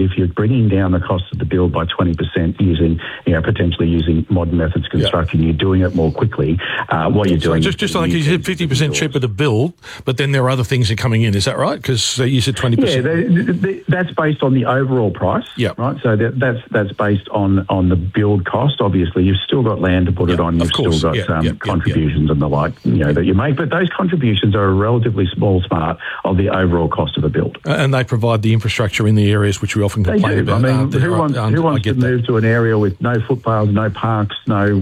that if you're bringing down the cost of the build by 20% using, potentially using modern methods of construction, you're doing it more quickly. What you're doing... Just like you said, 50% cheaper to build, but then there are other things that are coming in. Is that right? Because you said 20%. Yeah, that's based on the overall price. Yeah. Right. So that's based on the build cost. Obviously, you've still got land to put it on. You've still got contributions and the like, that you make. But those contributions are a relatively small part of the overall cost of a build. And they provide the infrastructure in the areas which we often complain about. I mean, who wants to move to an area with no footpaths, no parks, no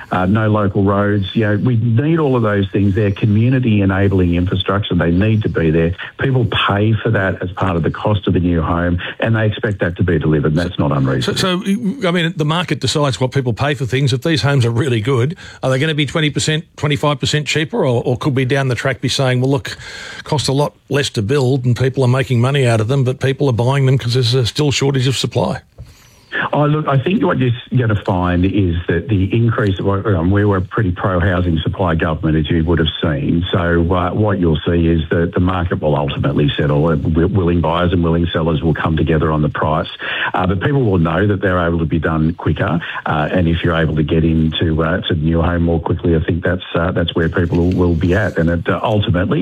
local roads? We need all of those things. They're community enabling infrastructure. They need to be there. People pay for that as part of the cost of a new home, and they expect that to be delivered. And that's not unreasonable. So, I mean, the market decides what people pay for things. If these homes are really good, are they going to be 20%, 25% cheaper, or could we down the track be saying, well, look, cost a lot less to build and people are making money out of them, but people are buying them because there's a still shortage of supply? Oh, look, I think what you're going to find is that the increase, we were a pretty pro-housing supply government, as you would have seen. So what you'll see is that the market will ultimately settle. Willing buyers and willing sellers will come together on the price. But people will know that they're able to be done quicker. And if you're able to get into to new home more quickly, I think that's where people will be at. And ultimately,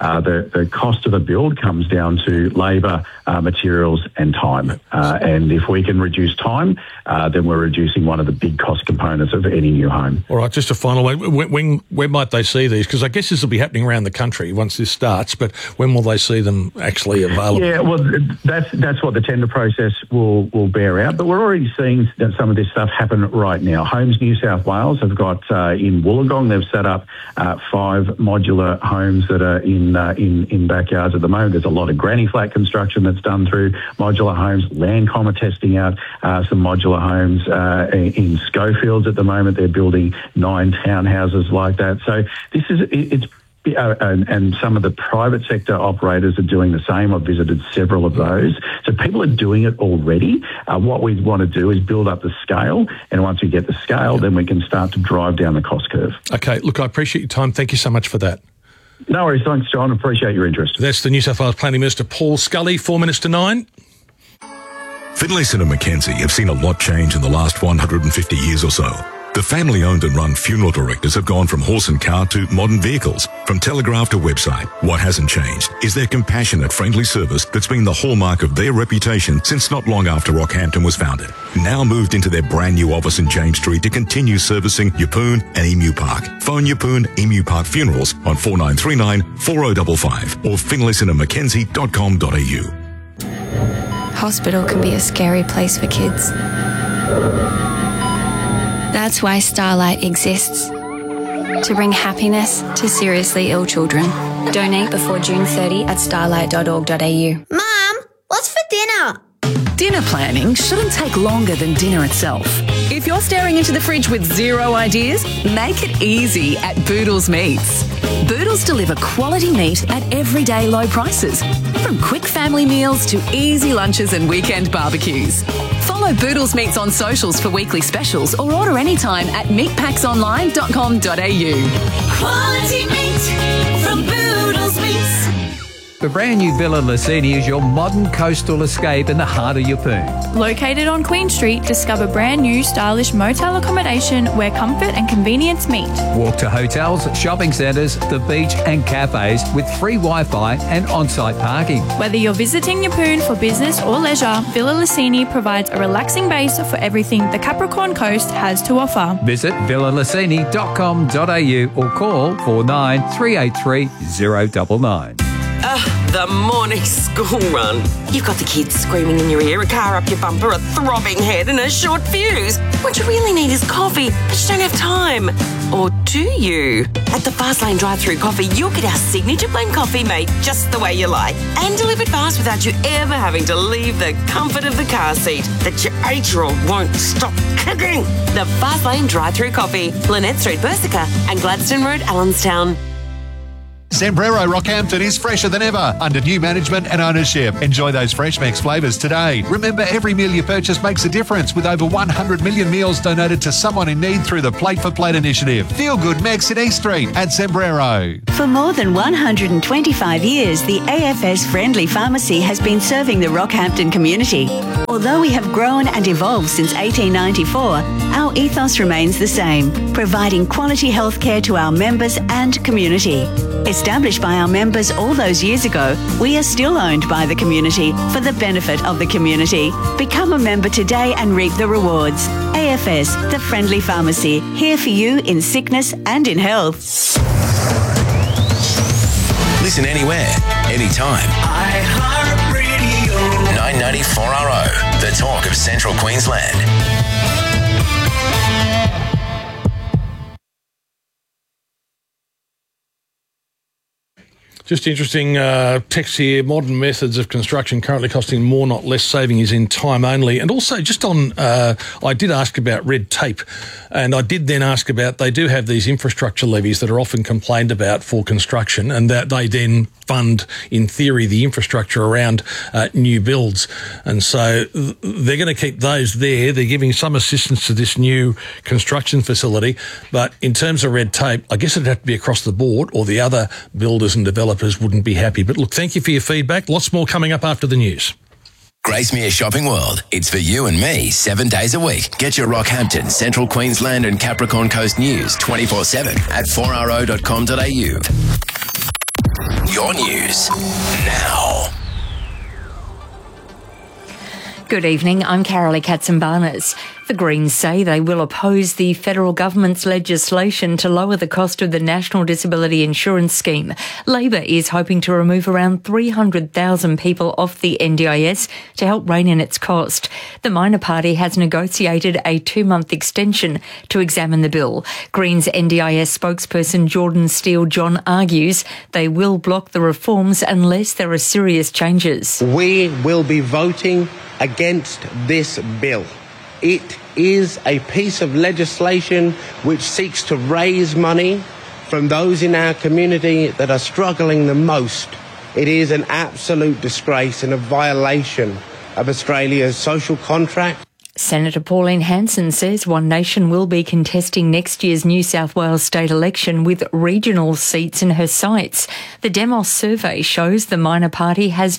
the cost of a build comes down to labour, materials and time. And if we can reduce time, then we're reducing one of the big cost components of any new home. All right, just a final one. When might they see these? Because I guess this will be happening around the country once this starts, but when will they see them actually available? Yeah, well, that's what the tender process will bear out, but we're already seeing some of this stuff happen right now. Homes New South Wales have got, in Wollongong, they've set up 5 modular homes that are in backyards at the moment. There's a lot of granny flat construction that's done through modular homes. Landcom are testing out some modular homes in Schofields at the moment. They're building 9 townhouses like that. So and some of the private sector operators are doing the same. I've visited several of those. So people are doing it already. What we want to do is build up the scale, and once we get the scale, then we can start to drive down the cost curve. Okay, look, I appreciate your time. Thank you so much for that. No worries. Thanks, John. Appreciate your interest. That's the New South Wales Planning Minister, Paul Scully, 4 minutes to 9. Finlayson and Mackenzie have seen a lot change in the last 150 years or so. The family-owned and run funeral directors have gone from horse and car to modern vehicles, from telegraph to website. What hasn't changed is their compassionate, friendly service that's been the hallmark of their reputation since not long after Rockhampton was founded. Now moved into their brand new office in James Street to continue servicing Yeppoon and Emu Park. Phone Yeppoon Emu Park Funerals on 4939 4055 or finlaysonandmackenzie.com.au. Hospital can be a scary place for kids. That's why Starlight exists. To bring happiness to seriously ill children. Donate before June 30 at starlight.org.au. Mum, what's for dinner? Dinner planning shouldn't take longer than dinner itself. If you're staring into the fridge with zero ideas, make it easy at Boodles Meats. Boodles deliver quality meat at everyday low prices, from quick family meals to easy lunches and weekend barbecues. Follow Boodles Meats on socials for weekly specials or order anytime at meatpacksonline.com.au. Quality meat from Boodles Meats. The brand new Villa Licini is your modern coastal escape in the heart of Yeppoon. Located on Queen Street, discover brand new stylish motel accommodation where comfort and convenience meet. Walk to hotels, shopping centres, the beach and cafes with free Wi-Fi and on-site parking. Whether you're visiting Yeppoon for business or leisure, Villa Licini provides a relaxing base for everything the Capricorn Coast has to offer. Visit villalicini.com.au or call 49 383 099. The morning school run. You've got the kids screaming in your ear, a car up your bumper, a throbbing head and a short fuse. What you really need is coffee, but you don't have time. Or do you? At the Fastlane drive-through coffee, you'll get our signature blend coffee made just the way you like and delivered fast without you ever having to leave the comfort of the car seat that your 8-year-old won't stop kicking. The Fastlane drive-through coffee, Lynette Street, Persica and Gladstone Road, Allenstown. Sombrero Rockhampton is fresher than ever under new management and ownership. Enjoy those Fresh Mex flavours today. Remember, every meal you purchase makes a difference with over 100 million meals donated to someone in need through the Plate for Plate initiative. Feel good Mex in East Street at Sombrero. For more than 125 years, the AFS Friendly Pharmacy has been serving the Rockhampton community. Although we have grown and evolved since 1894, our ethos remains the same, providing quality healthcare to our members and community. Established by our members all those years ago, we are still owned by the community for the benefit of the community. Become a member today and reap the rewards. AFS, the Friendly Pharmacy, here for you in sickness and in health. Listen anywhere, anytime. iHeartRadio. 994RO, the talk of Central Queensland. Just interesting text here. Modern methods of construction currently costing more, not less. Saving is in time only. And also just on, I did ask about red tape, and I did then ask about, they do have these infrastructure levies that are often complained about for construction, and that they then fund, in theory, the infrastructure around new builds. And so they're going to keep those there. They're giving some assistance to this new construction facility. But in terms of red tape, I guess it'd have to be across the board, or the other builders and developers wouldn't be happy. But look, thank you for your feedback. Lots more coming up after the news. Gracemere Shopping World. It's for you and me 7 days a week. Get your Rockhampton, Central Queensland and Capricorn Coast news 24/7 at 4ro.com.au. Your news now. Good evening, I'm Carolee Katsimbarnas. The Greens say they will oppose the federal government's legislation to lower the cost of the National Disability Insurance Scheme. Labor is hoping to remove around 300,000 people off the NDIS to help rein in its cost. The minor party has negotiated a 2-month extension to examine the bill. Greens NDIS spokesperson Jordan Steele-John argues they will block the reforms unless there are serious changes. We will be voting against this bill. It is a piece of legislation which seeks to raise money from those in our community that are struggling the most. It is an absolute disgrace and a violation of Australia's social contract. Senator Pauline Hanson says One Nation will be contesting next year's New South Wales state election with regional seats in her sights. The Demos survey shows the minor party has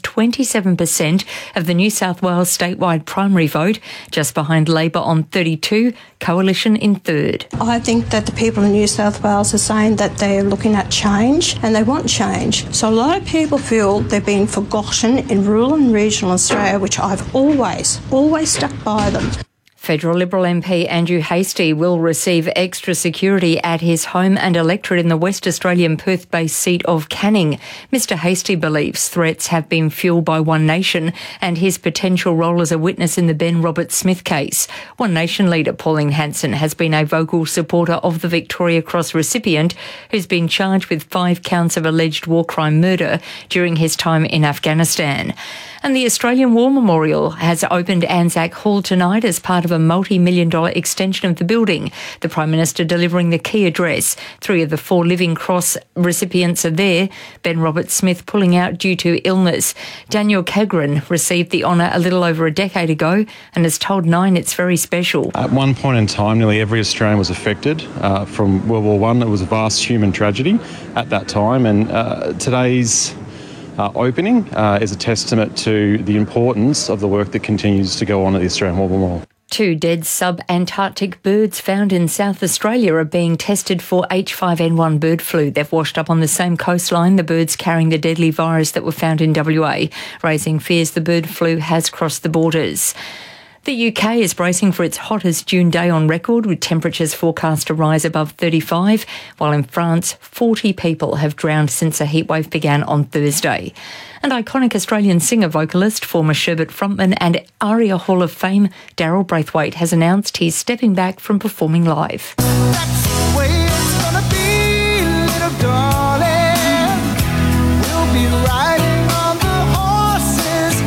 27% of the New South Wales statewide primary vote, just behind Labor on 32%, Coalition in third. I think that the people in New South Wales are saying that they're looking at change and they want change. So a lot of people feel they're being forgotten in rural and regional Australia, which I've always stuck by them. Federal Liberal MP Andrew Hastie will receive extra security at his home and electorate in the West Australian Perth-based seat of Canning. Mr Hastie believes threats have been fuelled by One Nation and his potential role as a witness in the Ben Roberts-Smith case. One Nation leader Pauline Hanson has been a vocal supporter of the Victoria Cross recipient who's been charged with 5 counts of alleged war crime murder during his time in Afghanistan. And the Australian War Memorial has opened Anzac Hall tonight as part of a multi-million-dollar extension of the building. The Prime Minister delivering the key address. 3 of the 4 Living Cross recipients are there. Ben Roberts-Smith pulling out due to illness. Daniel Kagren received the honour a little over a decade ago and has told Nine it's very special. At one point in time, nearly every Australian was affected from World War I. It was a vast human tragedy at that time, and today's opening is a testament to the importance of the work that continues to go on at the Australian War Memorial. 2 dead sub-Antarctic birds found in South Australia are being tested for H5N1 bird flu. They've washed up on the same coastline, the birds carrying the deadly virus that were found in WA, raising fears the bird flu has crossed the borders. The UK is bracing for its hottest June day on record, with temperatures forecast to rise above 35, while in France, 40 people have drowned since a heatwave began on Thursday. And iconic Australian singer-vocalist, former Sherbet frontman and ARIA Hall of Fame, Daryl Braithwaite has announced he's stepping back from performing live. That's the way it's gonna be, little darling. We'll be riding on the horses,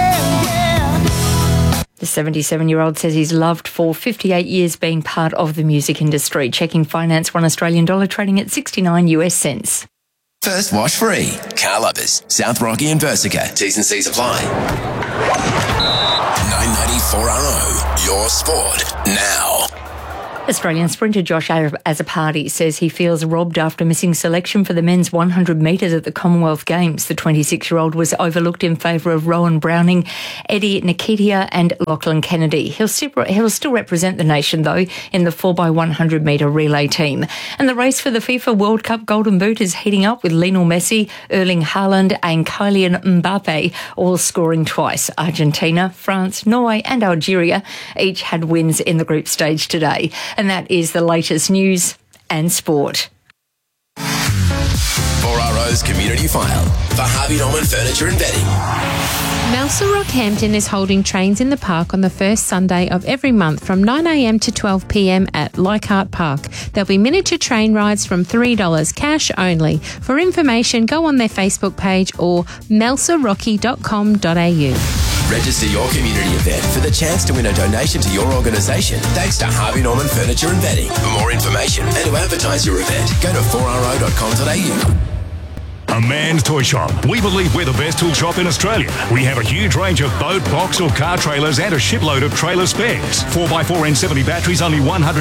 yeah. The 77-year-old says he's loved for 58 years being part of the music industry. Checking finance, $1 Australian dollar trading at 69 US cents. First wash free. Car lovers, South Rocky and Versica. T's and C's apply. 994RO, your sport now. Australian sprinter Josh Azzopardi says he feels robbed after missing selection for the men's 100 metres at the Commonwealth Games. The 26-year-old was overlooked in favour of Rowan Browning, Eddie Nketiah and Lachlan Kennedy. He'll still represent the nation, though, in the 4x100 metre relay team. And the race for the FIFA World Cup Golden Boot is heating up with Lionel Messi, Erling Haaland and Kylian Mbappe all scoring twice. Argentina, France, Norway and Algeria each had wins in the group stage today. And that is the latest news and sport. 4RO's Community File for Harvey Norman Furniture and Bedding. Melsa Rockhampton is holding Trains in the Park on the first Sunday of every month from 9am to 12pm at Leichhardt Park. There'll be miniature train rides from $3 cash only. For information, go on their Facebook page or melsarocky.com.au. Register your community event for the chance to win a donation to your organisation thanks to Harvey Norman Furniture and Bedding. For more information and to advertise your event, go to 4ro.com.au. A Man's Toy Shop. We believe we're the best tool shop in Australia. We have a huge range of boat, box or car trailers and a shipload of trailer spares. 4x4 N70 batteries only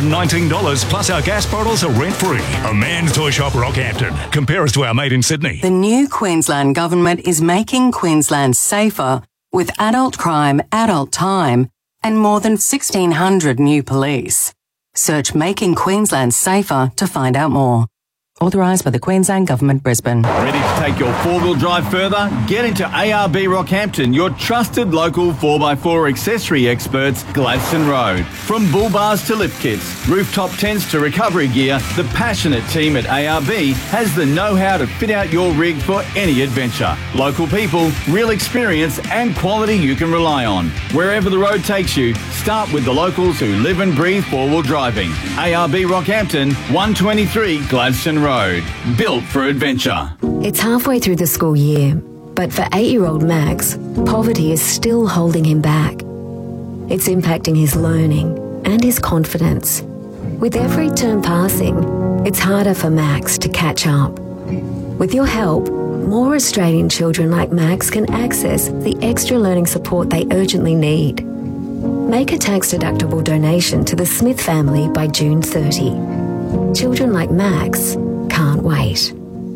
$119, plus our gas bottles are rent-free. A Man's Toy Shop, Rockhampton. Compare us to our mate in Sydney. The new Queensland Government is making Queensland safer with adult crime, adult time and more than 1,600 new police. Search Making Queensland Safer to find out more. Authorised by the Queensland Government, Brisbane. Ready to take your four-wheel drive further? Get into ARB Rockhampton, your trusted local 4x4 accessory experts, Gladstone Road. From bull bars to lift kits, rooftop tents to recovery gear, the passionate team at ARB has the know-how to fit out your rig for any adventure. Local people, real experience and quality you can rely on. Wherever the road takes you, start with the locals who live and breathe four-wheel driving. ARB Rockhampton, 123 Gladstone Road. Built for adventure. It's halfway through the school year, but for 8-year-old Max, poverty is still holding him back. It's impacting his learning and his confidence. With every term passing, it's harder for Max to catch up. With your help, more Australian children like Max can access the extra learning support they urgently need. Make a tax-deductible donation to the Smith family by June 30. Children like Max can't wait.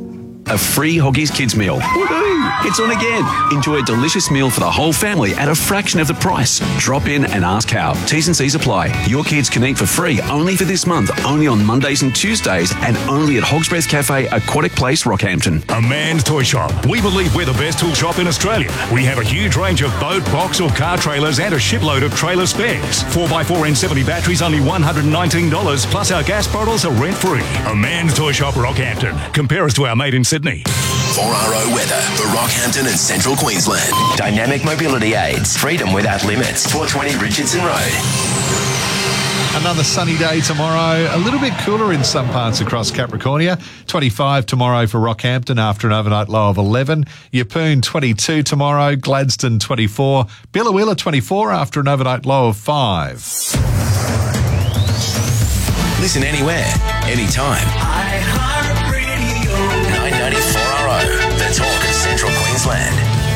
A free Hoggies Kids meal. Woohoo! It's on again. Enjoy a delicious meal for the whole family at a fraction of the price. Drop in and ask how. T's and C's apply. Your kids can eat for free only for this month, only on Mondays and Tuesdays, and only at Hog's Breath Cafe, Aquatic Place, Rockhampton. A Man's Toy Shop. We believe we're the best tool shop in Australia. We have a huge range of boat, box or car trailers and a shipload of trailer spares. 4x4 N70 batteries only $119, plus our gas bottles are rent-free. A Man's Toy Shop, Rockhampton. Compare us to our mate in Sydney. 4RO weather for Rockhampton and Central Queensland. Dynamic mobility aids. Freedom without limits. 420 Richardson Road. Another sunny day tomorrow. A little bit cooler in some parts across Capricornia. 25 tomorrow for Rockhampton after an overnight low of 11. Yeppoon 22 tomorrow. Gladstone 24. Billawilla 24 after an overnight low of 5. Listen anywhere, anytime. 994RO, the talk of Central Queensland.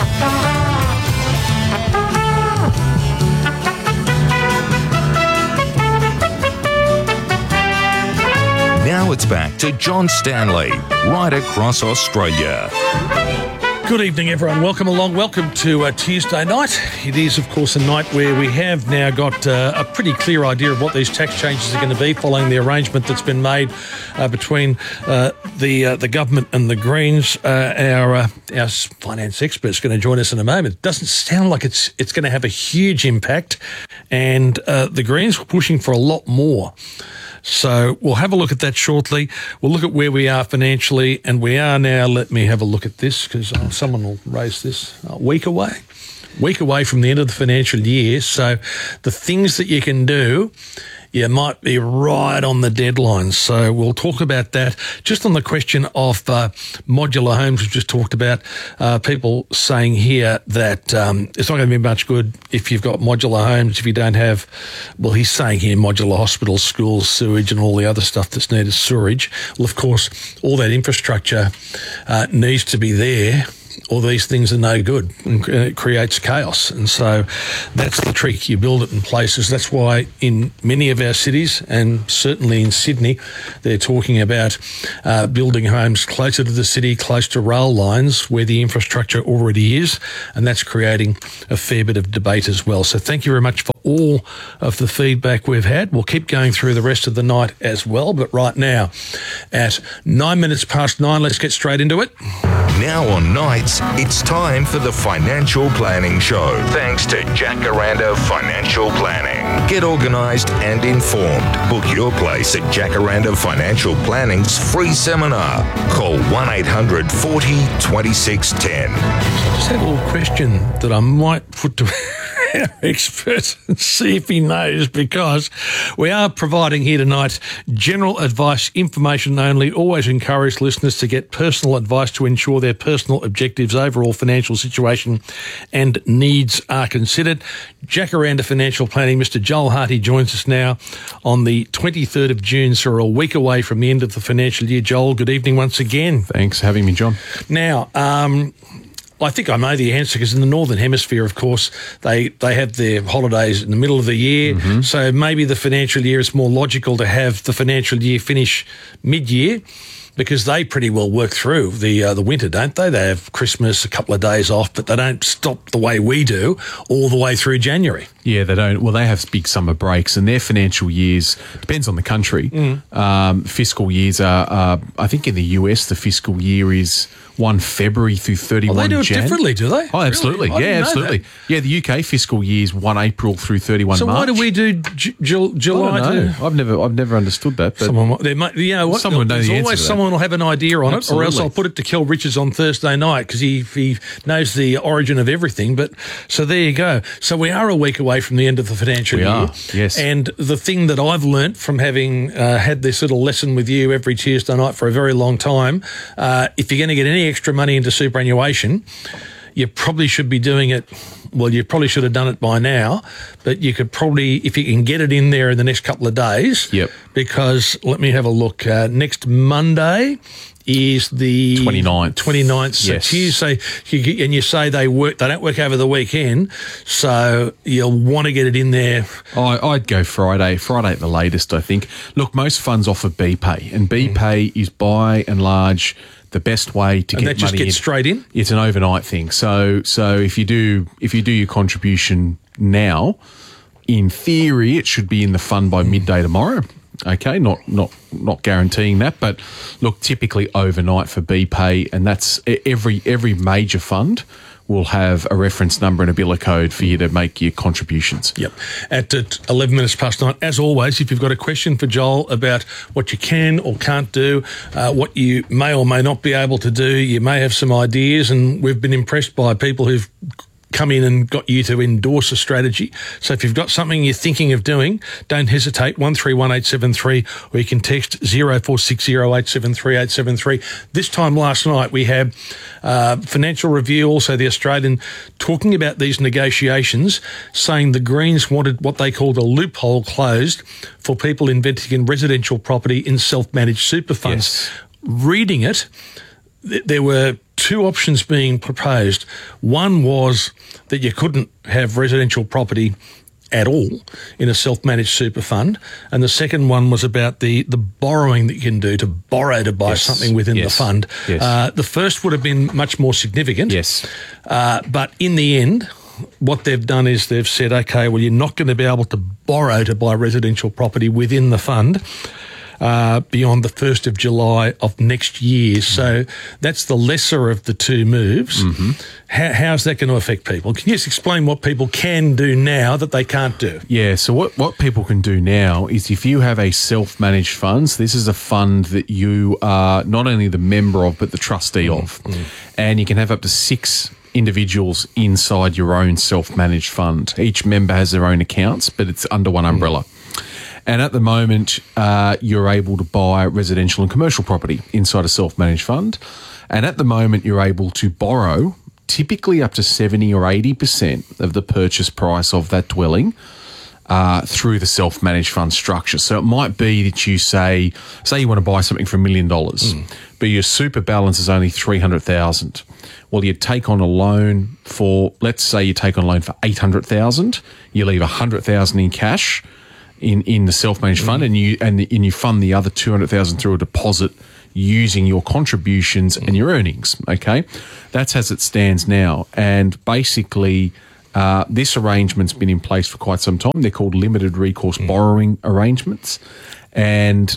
Now it's back to John Stanley, right across Australia. Good evening, everyone. Welcome along. Welcome to Tuesday night. It is, of course, a night where we have now got a pretty clear idea of what these tax changes are going to be following the arrangement that's been made between the government and the Greens. Our finance expert is going to join us in a moment. It doesn't sound like it's going to have a huge impact, and the Greens were pushing for a lot more. So we'll have a look at that shortly. We'll look at where we are financially, and we are now, let me have a look at this because someone will raise this, a week away from the end of the financial year. So the things that you can do you might be right on the deadline. So we'll talk about that. Just on the question of modular homes, we've just talked about people saying here that it's not going to be much good if you've got modular homes, if you don't have, well, he's saying here modular hospitals, schools, sewage and all the other stuff that's needed, sewerage. Well, of course, all that infrastructure needs to be there. All these things are no good and it creates chaos. And so that's the trick. You build it in places. That's why in many of our cities and certainly in Sydney, they're talking about building homes closer to the city, close to rail lines where the infrastructure already is. And that's creating a fair bit of debate as well. So thank you very much for all of the feedback we've had. We'll keep going through the rest of the night as well. But right now, at 9:09, let's get straight into it. Now on nights, it's time for the Financial Planning Show. Thanks to Jacaranda Financial Planning. Get organised and informed. Book your place at Jacaranda Financial Planning's free seminar. Call 1-800 40 2610. I just had a little question that I might put to our expert and see if he knows, because we are providing here tonight general advice, information only. Always encourage listeners to get personal advice to ensure their personal objectives, overall financial situation and needs are considered. Jacaranda Financial Planning, Mr. Joel Harty joins us now on the 23rd of June, so we're a week away from the end of the financial year. Joel, good evening once again. Thanks for having me, John. Now, I think I know the answer, because in the Northern Hemisphere, of course, they have their holidays in the middle of the year. Mm-hmm. So maybe the financial year is more logical to have the financial year finish mid-year, because they pretty well work through the winter, don't they? They have Christmas, a couple of days off, but they don't stop the way we do all the way through January. Yeah, they don't. Well, they have big summer breaks, and their financial years, depends on the country. Fiscal years are, I think in the US, the fiscal year is 1 February through 31 Jan. They do it Jan. differently, do they? Oh, absolutely. Really? Yeah, absolutely. Yeah, the UK fiscal year is 1 April through 31 so March. So why do we do July? I don't know. I've never understood that. But someone will know the answer. Someone will have an idea on absolutely. It, or else I'll put it to Kel Richards on Thursday night, because he knows the origin of everything. But so there you go. So we are a week away from the end of the financial year. Are, yes. And the thing that I've learnt from having had this little lesson with you every Tuesday night for a very long time, if you're going to get any extra money into superannuation, you probably should be doing it. Well, you probably should have done it by now, but you could probably, if you can get it in there in the next couple of days. Yep. Because let me have a look. Next Monday is the 29th. So yes. Tuesday, and you say they don't work over the weekend, so you'll want to get it in there. I'd go Friday at the latest, I think. Look, most funds offer BPay, and BPay is by and large the best way to get money in. And that just gets straight in? It's an overnight thing. So if you do your contribution now, in theory, it should be in the fund by midday tomorrow. Okay, not guaranteeing that, but look, typically overnight for BPay, and that's every major fund will have a reference number and a bill code for you to make your contributions. Yep. At 11 minutes past 9, as always, if you've got a question for Joel about what you can or can't do, what you may or may not be able to do, you may have some ideas, and we've been impressed by people who've come in and got you to endorse a strategy. So if you've got something you're thinking of doing, don't hesitate, 131873, or you can text 0460873873. This time last night we had Financial Review, also the Australian, talking about these negotiations, saying the Greens wanted what they called a loophole closed for people investing in residential property in self-managed super funds. Yes. Reading it, there were two options being proposed. One was that you couldn't have residential property at all in a self-managed super fund, and the second one was about the borrowing that you can do to borrow to buy something within the fund. Yes. The first would have been much more significant. Yes. But in the end, what they've done is they've said, okay, well, you're not going to be able to borrow to buy residential property within the fund beyond the 1st of July of next year. So that's the lesser of the two moves. Mm-hmm. How's that going to affect people? Can you just explain what people can do now that they can't do? Yeah, so what people can do now is, if you have a self-managed fund, this is a fund that you are not only the member of but the trustee of, and you can have up to 6 individuals inside your own self-managed fund. Each member has their own accounts, but it's under one umbrella. And at the moment, you're able to buy residential and commercial property inside a self-managed fund. And at the moment, you're able to borrow typically up to 70 or 80% of the purchase price of that dwelling through the self-managed fund structure. So it might be that you say you want to buy something for $1 million, but your super balance is only $300,000. Well, you take on a loan for, let's say you take on a loan for $800,000. You leave $100,000 in cash in the self-managed fund, and you fund the other $200,000 through a deposit using your contributions and your earnings. Okay, that's as it stands now, and basically. This arrangement's been in place for quite some time. They're called limited recourse borrowing arrangements, and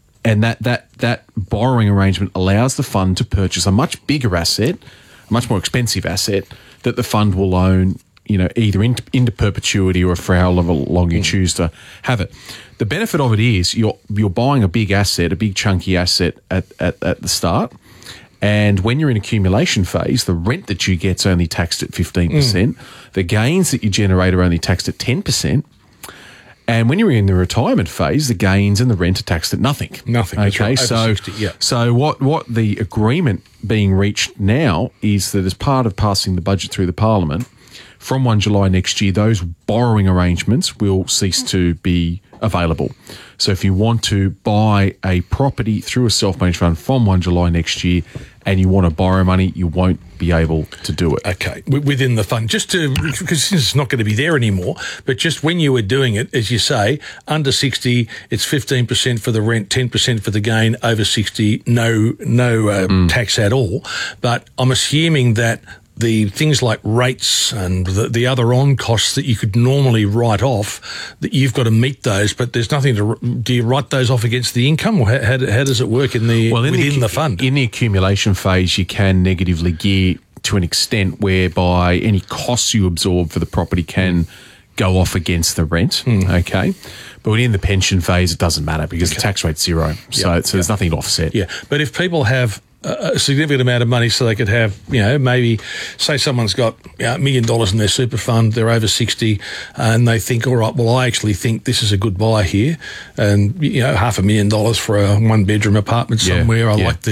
that borrowing arrangement allows the fund to purchase a much bigger asset, a much more expensive asset that the fund will own, either into perpetuity or for however long you choose to have it. The benefit of it is you're buying a big asset, a big chunky asset at the start. And when you're in accumulation phase, the rent that you get is only taxed at 15%. The gains that you generate are only taxed at 10%. And when you're in the retirement phase, the gains and the rent are taxed at nothing. Nothing. Okay, right. Over 60, yeah. So what the agreement being reached now is that as part of passing the budget through the Parliament, from 1 July next year, those borrowing arrangements will cease to be available. So if you want to buy a property through a self-managed fund from 1 July next year and you want to borrow money, you won't be able to do it. Okay, within the fund, because it's not going to be there anymore, but just when you were doing it, as you say, under 60, it's 15% for the rent, 10% for the gain, over 60, no tax at all. But I'm assuming that the things like rates and the other on costs that you could normally write off, that you've got to meet those, but there's nothing to. Do you write those off against the income, or how does it work within the fund? In the accumulation phase, you can negatively gear to an extent whereby any costs you absorb for the property can go off against the rent. Okay. But within the pension phase, it doesnst matter because the tax rate's zero. So there's nothing to offset. Yeah. But if people have a significant amount of money, so they could have, maybe say someone's got $1 million in their super fund, they're over 60, and they think, all right, well, I actually think this is a good buy here, and $500,000 for a 1-bedroom apartment somewhere. I like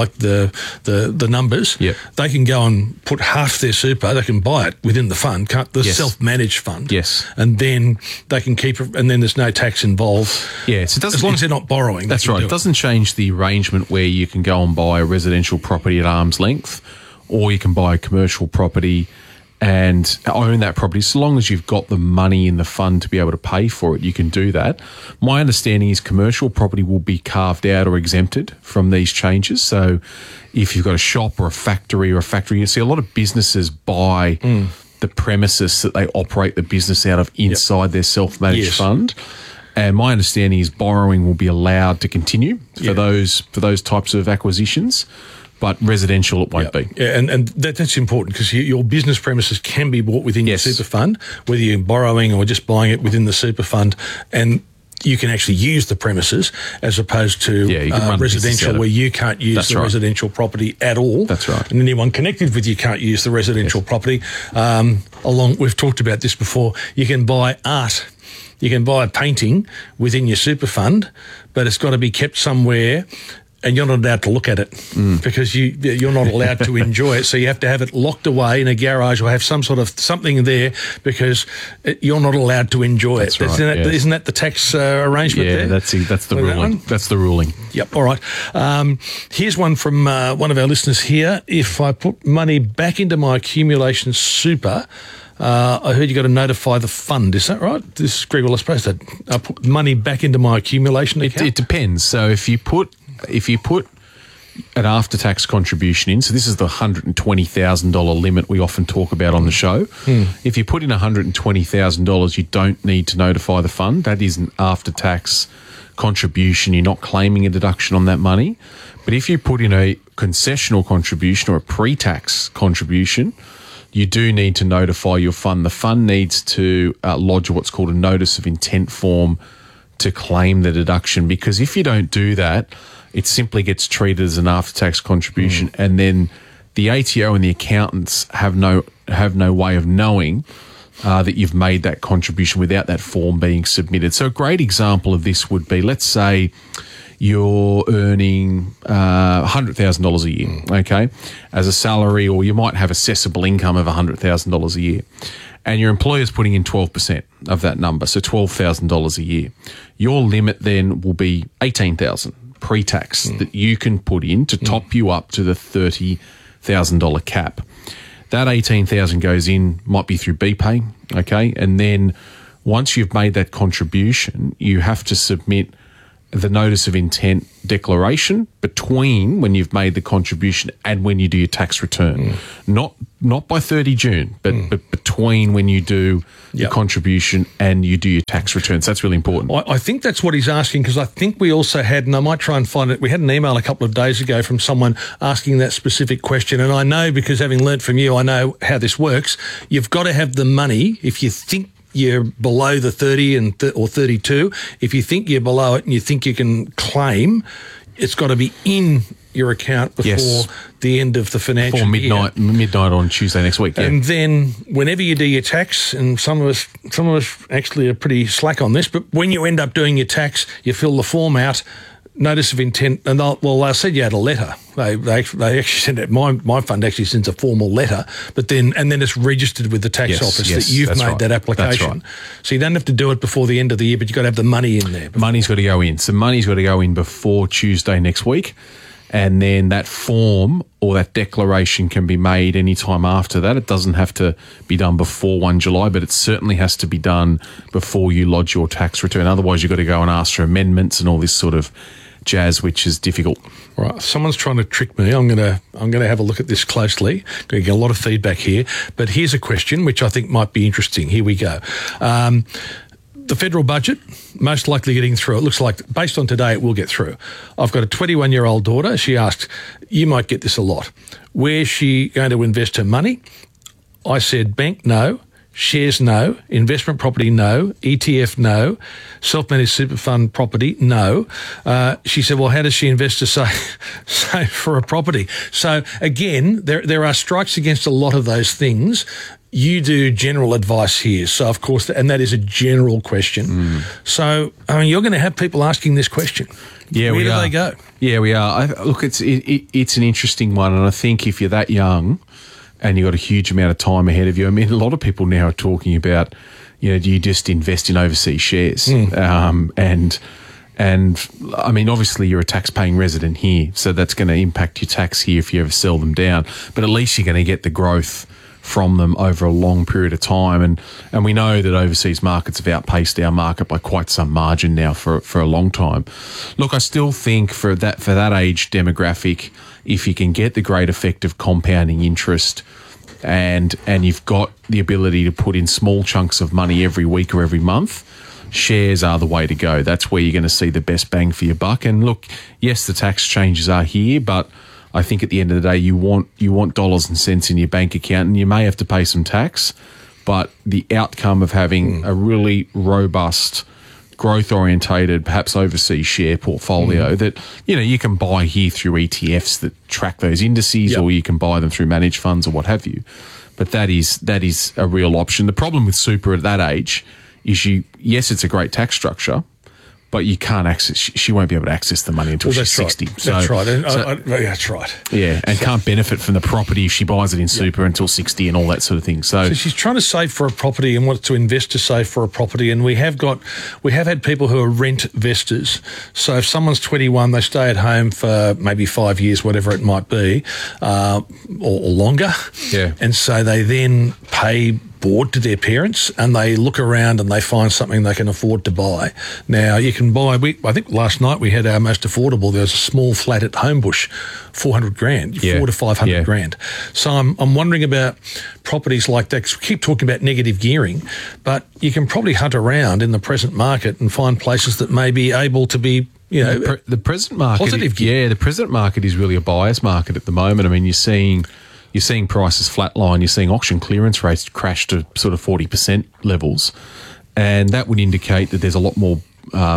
the numbers. Yep. They can go and put half their super. They can buy it within the fund, self-managed fund. Yes, and then they can keep it, and then there's no tax involved. Yes, as long as they're not borrowing. That's right. It doesn't change the arrangement where you can go and buy a residential property at arm's length, or you can buy a commercial property and own that property. So long as you've got the money in the fund to be able to pay for it, you can do that. My understanding is commercial property will be carved out or exempted from these changes. So if you've got a shop or a factory, you see a lot of businesses buy the premises that they operate the business out of inside their self-managed fund. And my understanding is borrowing will be allowed to continue for those types of acquisitions, but residential it won't be. Yeah, and that's important because your business premises can be bought within your super fund, whether you're borrowing or just buying it within the super fund, and you can actually use the premises as opposed to residential where you can't use the residential property at all. That's right. And anyone connected with you can't use the residential property. We've talked about this before, you can buy art. You can buy a painting within your super fund, but it's got to be kept somewhere and you're not allowed to look at it because you're not allowed to enjoy it. So you have to have it locked away in a garage or have some sort of something there because you're not allowed to enjoy it. Right, Isn't that the tax arrangement there? Yeah, that's the ruling. That's the ruling. Yep, all right. Here's one from one of our listeners here. If I put money back into my accumulation super, I heard you got to notify the fund. Is that right? This is Greg. Well, I suppose that I put money back into my accumulation account. It depends. So if you put an after-tax contribution in, so this is the $120,000 limit we often talk about on the show. If you put in $120,000, you don't need to notify the fund. That is an after-tax contribution. You're not claiming a deduction on that money. But if you put in a concessional contribution or a pre-tax contribution, you do need to notify your fund. The fund needs to lodge what's called a notice of intent form to claim the deduction, because if you don't do that, it simply gets treated as an after-tax contribution, and then the ATO and the accountants have no way of knowing that you've made that contribution without that form being submitted. So a great example of this would be, let's say you're earning $100,000 a year, okay, as a salary, or you might have assessable income of $100,000 a year, and your employer's putting in 12% of that number, so $12,000 a year. Your limit then will be $18,000 pre-tax that you can put in to top you up to the $30,000 cap. That $18,000 goes in, might be through BPay, okay, and then once you've made that contribution, you have to submit the notice of intent declaration between when you've made the contribution and when you do your tax return. Not by 30 June, but between when you do your contribution and you do your tax returns. That's really important. I think that's what he's asking, because I think we also had, and I might try and find it, we had an email a couple of days ago from someone asking that specific question, and I know, because having learnt from you, I know how this works. You've got to have the money if you think you're below the 30 or 32. If you think you're below it and you think you can claim, it's got to be in your account before the end of the financial year. Midnight on Tuesday next week. Yeah. And then whenever you do your tax, and some of us actually are pretty slack on this, but when you end up doing your tax, you fill the form out, notice of intent, and they'll send you out a letter. They actually send it. My fund actually sends a formal letter, but then it's registered with the tax office that you've made that application. That's right. So you don't have to do it before the end of the year, but you've got to have the money in there. Money's got to go in. So money's got to go in before Tuesday next week, and then that form or that declaration can be made any time after that. It doesn't have to be done before 1 July, but it certainly has to be done before you lodge your tax return. Otherwise, you've got to go and ask for amendments and all this sort of jazz, which is difficult. Right, someone's trying to trick me. I'm going to have a look at this closely. I'm going to get a lot of feedback here, but here's a question which I think might be interesting. Here we go. The federal budget, most likely getting through. It looks like, based on today, it will get through. I've got a 21-year-old daughter. She asked, you might get this a lot, where's she going to invest her money? I said, bank, no. Shares, no. Investment property, no. ETF, no. Self-managed super fund property, no. She said, well, how does she invest to save for a property? So, again, there are strikes against a lot of those things. You do general advice here. So, of course, and that is a general question. So, I mean, you're going to have people asking this question. Yeah, Where do they go? Yeah, we are. Look, it's an interesting one, and I think if you're that young and you've got a huge amount of time ahead of you. I mean, a lot of people now are talking about, do you just invest in overseas shares? And I mean, obviously you're a tax-paying resident here, so that's going to impact your tax here if you ever sell them down. But at least you're going to get the growth from them over a long period of time. And we know that overseas markets have outpaced our market by quite some margin now for a long time. Look, I still think for that age demographic, if you can get the great effect of compounding interest and you've got the ability to put in small chunks of money every week or every month, shares are the way to go. That's where you're going to see the best bang for your buck. And look, yes, the tax changes are here, but I think at the end of the day, you want dollars and cents in your bank account, and you may have to pay some tax, but the outcome of having a really robust, growth-orientated, perhaps overseas share portfolio that, you can buy here through ETFs that track those indices, or you can buy them through managed funds or what have you. But that is a real option. The problem with super at that age is yes, it's a great tax structure, but you can't access. She won't be able to access the money until she's 60. Right. That's right. That's right. Yeah, and can't benefit from the property if she buys it in super until 60 and all that sort of thing. So she's trying to save for a property and wants to invest to save for a property. And we have had people who are rent investors. So if someone's 21, they stay at home for maybe 5 years, whatever it might be, or longer. Yeah. And so they then pay board to their parents, and they look around and they find something they can afford to buy. Now, you can buy, I think last night we had our most affordable. There was a small flat at Homebush, $400,000, $400,000 to $500,000. So I'm wondering about properties like that, because we keep talking about negative gearing, but you can probably hunt around in the present market and find places that may be able to be, the present market. Positive gear. Yeah, the present market is really a buyer's market at the moment. I mean, you're seeing prices flatline. You're seeing auction clearance rates crash to sort of 40% levels, and that would indicate that there's a lot more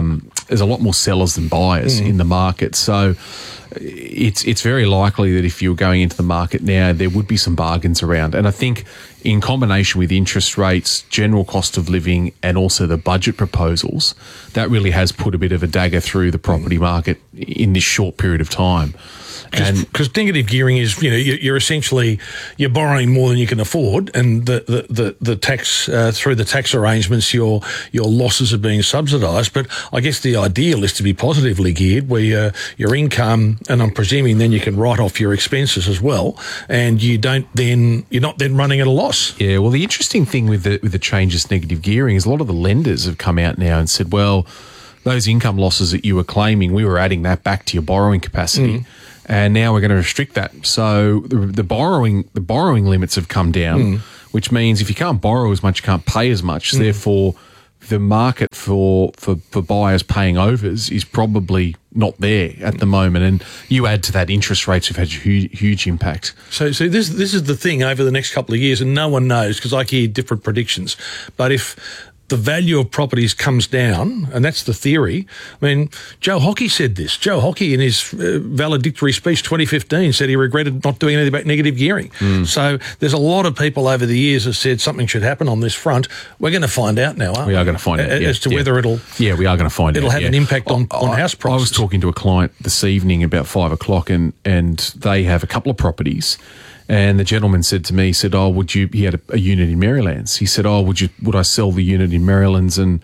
sellers than buyers in the market. So it's very likely that if you were going into the market now, there would be some bargains around. And I think in combination with interest rates, general cost of living, and also the budget proposals, that really has put a bit of a dagger through the property market in this short period of time. Because negative gearing is, you're essentially you're borrowing more than you can afford, and the tax through the tax arrangements, your losses are being subsidised. But I guess the ideal is to be positively geared, where your income, and I'm presuming then you can write off your expenses as well, and you're not then running at a loss. Yeah. Well, the interesting thing with the changes to negative gearing is a lot of the lenders have come out now and said, well, those income losses that you were claiming, we were adding that back to your borrowing capacity. And now we're going to restrict that. So the borrowing limits have come down, which means if you can't borrow as much, you can't pay as much. Therefore, the market for buyers paying overs is probably not there at the moment. And you add to that, interest rates have had huge impact. So this is the thing over the next couple of years, and no one knows because I hear different predictions. But if the value of properties comes down, and that's the theory. I mean, Joe Hockey said this. Joe Hockey, in his valedictory speech 2015, said he regretted not doing anything about negative gearing. So there's a lot of people over the years have said something should happen on this front. We're going to find out now, aren't we? We are going to find out, as to whether it'll... Yeah, we are going to find out. It'll have an impact on house prices. I was talking to a client this evening about 5 o'clock, and they have a couple of properties. And the gentleman said to me, he had a unit in Marylands. He said, would I sell the unit in Marylands? And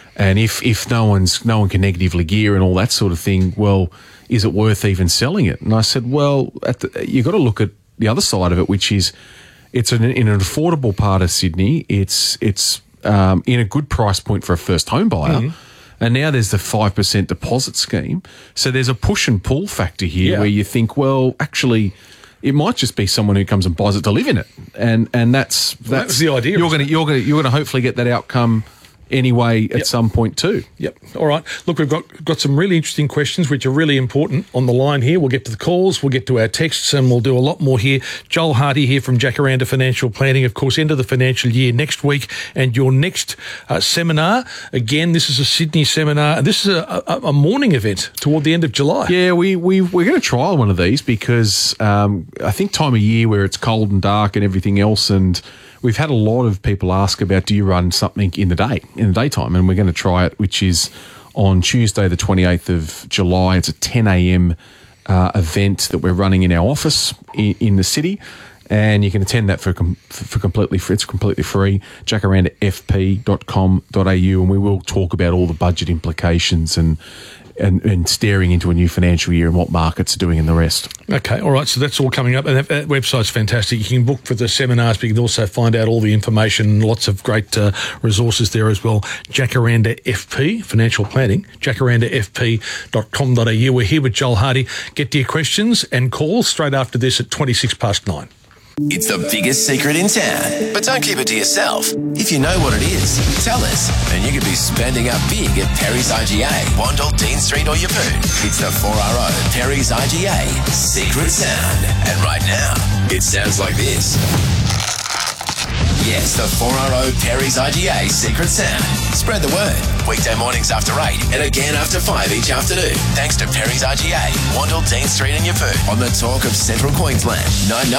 if no one can negatively gear and all that sort of thing, well, is it worth even selling it? And I said, well, you got to look at the other side of it, which is it's in an affordable part of Sydney. It's in a good price point for a first home buyer. And now there's the 5% deposit scheme. So there's a push and pull factor here where you think, well, actually, it might just be someone who comes and buys it to live in it, and that's the idea. You're going to hopefully get that outcome anyway at some point too. Yep. All right. Look, we've got some really interesting questions which are really important on the line here. We'll get to the calls, we'll get to our texts, and we'll do a lot more here. Joel Hardy here from Jacaranda Financial Planning, of course, end of the financial year next week, and your next seminar. Again, this is a Sydney seminar. This is a morning event toward the end of July. Yeah, we're going to trial one of these because I think time of year where it's cold and dark and everything else, and we've had a lot of people ask about, do you run something in the daytime? And we're going to try it, which is on Tuesday, the 28th of July. It's a 10 a.m. Event that we're running in our office in the city. And you can attend that for completely free. It's completely free, jacarandafp.com.au. And we will talk about all the budget implications and staring into a new financial year and what markets are doing and the rest. Okay, all right, so that's all coming up. And that website's fantastic. You can book for the seminars, but you can also find out all the information, lots of great resources there as well. Jacaranda FP, Financial Planning, jacarandafp.com.au. We're here with Joel Hardy. Get to your questions and calls straight after this at 9:26. It's the biggest secret in town, but don't keep it to yourself. If you know what it is, tell us, and you could be spending up big at Perry's IGA, Wandle, Dean Street or Yeppoon. It's the 4RO Perry's IGA Secret Sound. And right now, it sounds like this. Yes, the 4RO Perry's IGA Secret Sound. Spread the word. Weekday mornings after 8 and again after 5 each afternoon. Thanks to Perry's IGA, Wandle, Dean Street and Yeppoon on the talk of Central Queensland. 990